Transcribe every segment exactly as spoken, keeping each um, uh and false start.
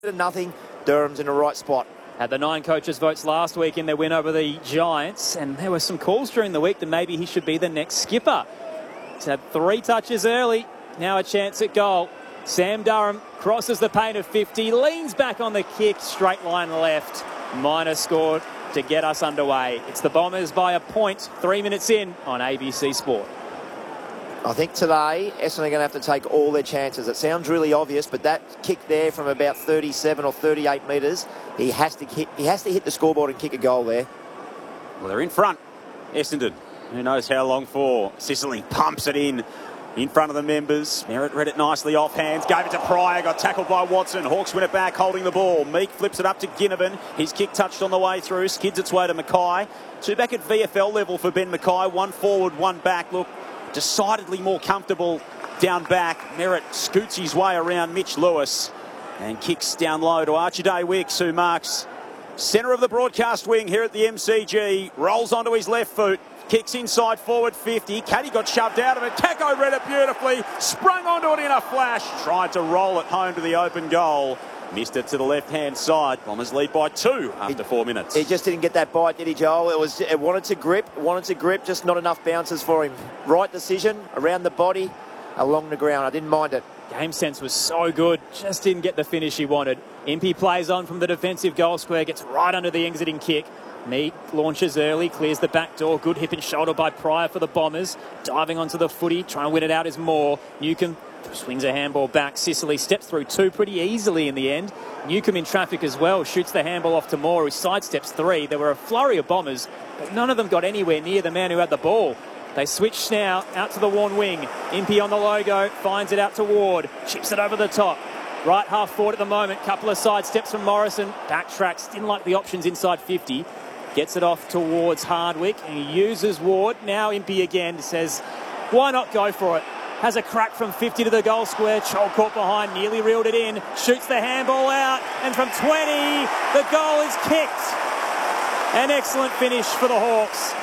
Nothing. Durham's in the right spot. Had the nine coaches' votes last week in their win over the Giants, and there were some calls during the week that maybe he should be the next skipper. He's had three touches early, now a chance at goal. Sam Durham crosses the paint of fifty, leans back on the kick, straight line left. Minor scored to get us underway. It's the Bombers by a point, three minutes in on A B C Sport. I think today Essendon are going to have to take all their chances. It sounds really obvious, but that kick there from about thirty-seven or thirty-eight metres, he has to hit, he has to hit the scoreboard and kick a goal there. Well, they're in front. Essendon, who knows how long for. Sicily pumps it in, in front of the members. Merritt read it nicely off hands, gave it to Pryor, got tackled by Watson. Hawks win it back, holding the ball. Meek flips it up to Ginnivan. His kick touched on the way through, skids its way to Mackay. Two back at V F L level for Ben Mackay. One forward, one back. Look, decidedly more comfortable down back. Merritt scoots his way around Mitch Lewis and kicks down low to Archie Wicks, who marks centre of the broadcast wing here at the M C G. Rolls onto his left foot, kicks inside forward fifty. Caddy got shoved out of it. Tacko read it beautifully, sprung onto it in a flash, tried to roll it home to the open goal. Missed it to the left-hand side. Bombers lead by two after he, four minutes. He just didn't get that bite, did he, Joel? It was it wanted to grip, wanted to grip, just not enough bounces for him. Right decision, around the body, along the ground. I didn't mind it. Game sense was so good, just didn't get the finish he wanted. Impey plays on from the defensive goal square, gets right under the exiting kick. Meek launches early, clears the back door. Good hip and shoulder by Pryor for the Bombers. Diving onto the footy, trying to win it out is Moore. Newcombe swings a handball back. Sicily steps through two pretty easily in the end. Newcombe in traffic as well, shoots the handball off to Moore, who sidesteps three. There were a flurry of Bombers, but none of them got anywhere near the man who had the ball. They switch now out to the Warn wing. Impey on the logo, finds it out to Ward, chips it over the top. Right half forward at the moment, couple of side steps from Morrison, backtracks, didn't like the options inside fifty. Gets it off towards Hardwick, and he uses Ward. Now Impey again says, why not go for it? Has a crack from fifty to the goal square. Chol caught behind, nearly reeled it in. Shoots the handball out, and from twenty, the goal is kicked. An excellent finish for the Hawks.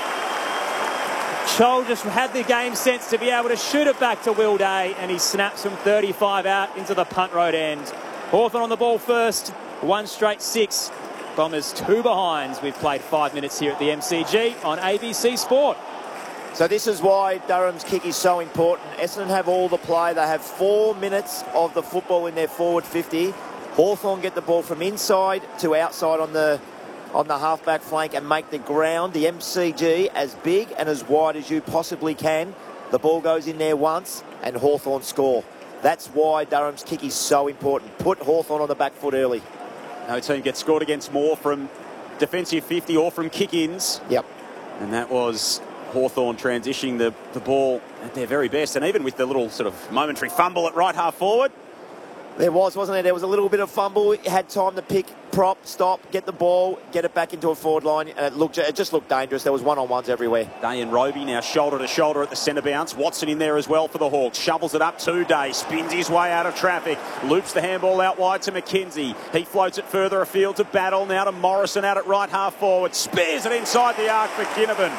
Chol just had the game sense to be able to shoot it back to Will Day, and he snaps from thirty-five out into the punt road end. Hawthorn on the ball first, one straight six. Bombers two behinds. We've played five minutes here at the M C G on A B C Sport. So this is why Durham's kick is so important. Essendon have all the play. They have four minutes of the football in their forward fifty. Hawthorn get the ball from inside to outside on the on the half-back flank and make the ground, the M C G, as big and as wide as you possibly can. The ball goes in there once and Hawthorn score. That's why Durham's kick is so important. Put Hawthorn on the back foot early. No team gets scored against more from defensive fifty or from kick-ins. Yep. And that was Hawthorn transitioning the, the ball at their very best. And even with the little sort of momentary fumble at right half forward. There was, wasn't there? There was a little bit of fumble. He had time to pick, prop, stop, get the ball, get it back into a forward line. And it looked, it just looked dangerous. There was one-on-ones everywhere. Day and Roby now shoulder to shoulder at the centre bounce. Watson in there as well for the Hawks. Shovels it up to Day. Spins his way out of traffic. Loops the handball out wide to McKenzie. He floats it further afield to Battle. Now to Morrison out at right half forward. Spears it inside the arc for Ginnivan.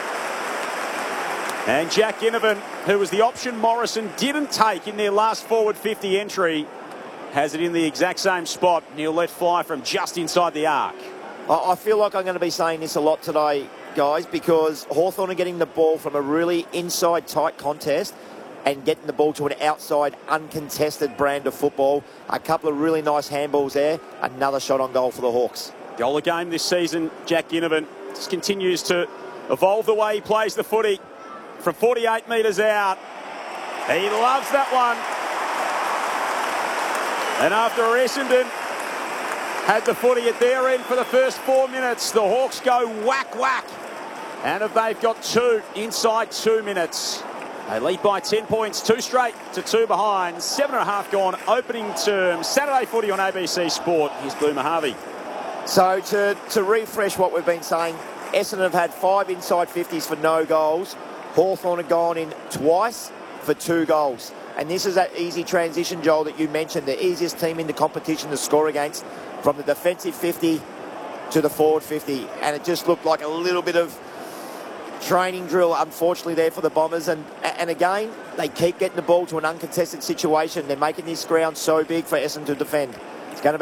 And Jack Ginnivan, who was the option Morrison didn't take in their last forward fifty entry, has it in the exact same spot. And he'll let fly from just inside the arc. I feel like I'm going to be saying this a lot today, guys, because Hawthorn are getting the ball from a really inside tight contest and getting the ball to an outside uncontested brand of football. A couple of really nice handballs there. Another shot on goal for the Hawks. Goal a game this season, Jack Ginnivan just continues to evolve the way he plays the footy from forty-eight metres out. He loves that one. And after Essendon had the footy at their end for the first four minutes, the Hawks go whack, whack. And if they've got two inside two minutes, they lead by ten points, two straight to two behind. Seven and a half gone, opening term. Saturday footy on A B C Sport. Here's Boomer Harvey. So to, to refresh what we've been saying, Essendon have had five inside fifties for no goals. Hawthorn have gone in twice for two goals. And this is that easy transition, Joel, that you mentioned, the easiest team in the competition to score against, from the defensive fifty to the forward fifty. And it just looked like a little bit of training drill, unfortunately, there for the Bombers. And, and again, they keep getting the ball to an uncontested situation. They're making this ground so big for Essendon to defend.